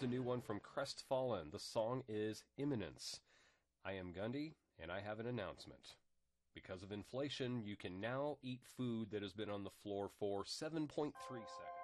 Here's a new one from Crestfallen. The song is Imminence. I am Gundy, and I have an announcement. Because of inflation, you can now eat food that has been on the floor for 7.3 seconds.